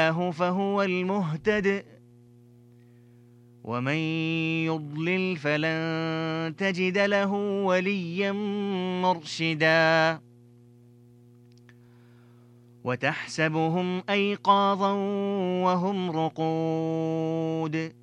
فهو المهتد ومن يضلل فلن تجد له وليا مرشدا وتحسبهم أيقاظا وهم رقود